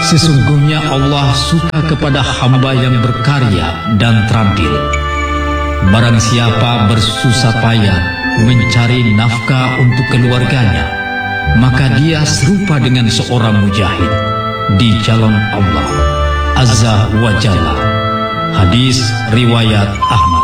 Sesungguhnya Allah suka kepada hamba yang berkarya dan terampil. Barang siapa bersusah payah mencari nafkah untuk keluarganya, maka dia serupa dengan seorang mujahid di jalan Allah Azza wa Jalla. Hadis riwayat Ahmad.